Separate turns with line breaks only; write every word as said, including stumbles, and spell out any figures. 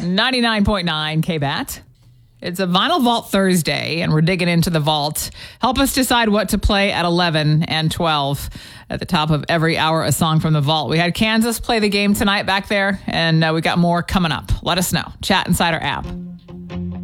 ninety-nine point nine K B A T. It's a Vinyl Vault Thursday, and we're digging into the vault. Help us decide what to play at eleven and twelve. At the top of every hour, a song from the vault. We had Kansas play the game tonight back there, and uh, we got more coming up. Let us know. Chat inside our app.